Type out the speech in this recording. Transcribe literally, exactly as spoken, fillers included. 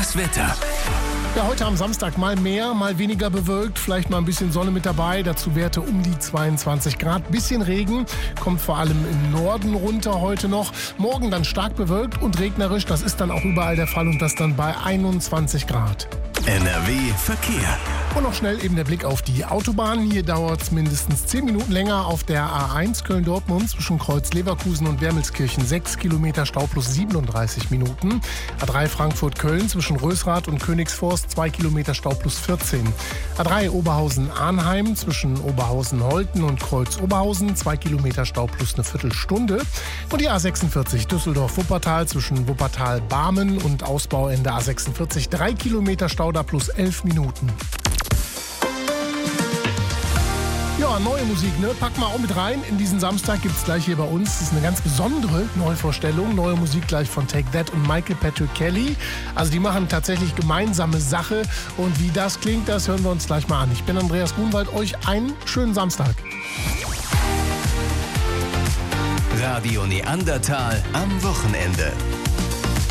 Das Wetter. Ja, heute am Samstag mal mehr, mal weniger bewölkt, vielleicht mal ein bisschen Sonne mit dabei, dazu Werte um die zweiundzwanzig Grad. Bisschen Regen, kommt vor allem im Norden runter heute noch. Morgen dann stark bewölkt und regnerisch, das ist dann auch überall der Fall und das dann bei einundzwanzig Grad. N R W Verkehr. Und noch schnell eben der Blick auf die Autobahn. Hier dauert es mindestens zehn Minuten länger auf der A eins Köln-Dortmund zwischen Kreuz Leverkusen und Wermelskirchen. sechs Kilometer Stau plus siebenunddreißig Minuten. A drei Frankfurt-Köln zwischen Rösrath und Königsforst. zwei Kilometer Stau plus vierzehn. A drei Oberhausen-Arnheim zwischen Oberhausen-Holten und Kreuz-Oberhausen. zwei Kilometer Stau plus eine Viertelstunde. Und die A sechsundvierzig Düsseldorf-Wuppertal zwischen Wuppertal-Barmen und Ausbauende A sechsundvierzig. drei Kilometer Stau da plus elf Minuten. Ja, neue Musik, ne? Pack mal auch mit rein. In diesen Samstag gibt's gleich hier bei uns. Das ist eine ganz besondere Neuvorstellung. Neue Musik gleich von Take That und Michael Patrick Kelly. Also die machen tatsächlich gemeinsame Sache. Und wie das klingt, das hören wir uns gleich mal an. Ich bin Andreas Grunwald. Euch einen schönen Samstag. Radio Neandertal am Wochenende.